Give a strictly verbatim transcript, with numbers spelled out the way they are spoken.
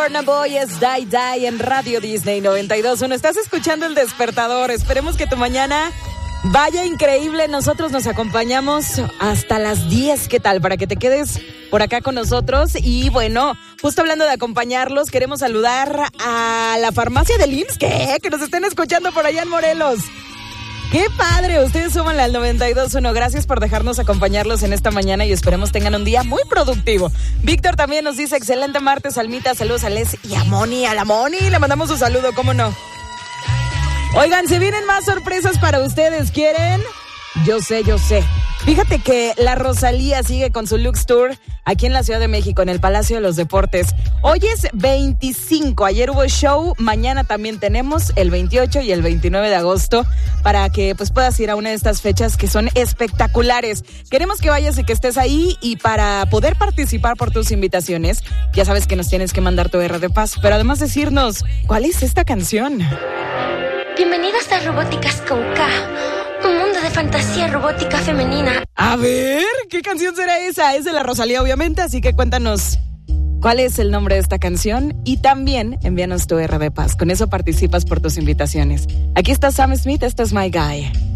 Burna Boy es Die Die en Radio Disney noventa y dos punto uno. Estás escuchando El Despertador. Esperemos que tu mañana vaya increíble. Nosotros nos acompañamos hasta las diez. ¿Qué tal? Para que te quedes por acá con nosotros. Y bueno, justo hablando de acompañarlos, queremos saludar a la farmacia del I M S S. ¿Qué? Que nos estén escuchando por allá en Morelos. ¡Qué padre! Ustedes súmanle al noventa y dos punto uno. Gracias por dejarnos acompañarlos en esta mañana y esperemos tengan un día muy productivo. Víctor también nos dice, excelente martes, Almita. Saludos a Les y a Moni. A la Moni le mandamos un saludo, ¿cómo no? Oigan, se vienen más sorpresas para ustedes. ¿Quieren? Yo sé, yo sé. Fíjate que la Rosalía sigue con su Lux Tour aquí en la Ciudad de México, en el Palacio de los Deportes. Hoy es veinticinco, ayer hubo show, mañana también tenemos el veintiocho y el veintinueve de agosto para que pues puedas ir a una de estas fechas que son espectaculares. Queremos que vayas y que estés ahí, y para poder participar por tus invitaciones, ya sabes que nos tienes que mandar tu R de Paz, pero además decirnos, ¿cuál es esta canción? Bienvenidos a Robóticas con K, un mundo de fantasía robótica femenina. A ver, ¿qué canción será esa? Es de la Rosalía, obviamente, así que cuéntanos cuál es el nombre de esta canción y también envíanos tu R de Paz. Con eso participas por tus invitaciones. Aquí está Sam Smith, esto es My Guy.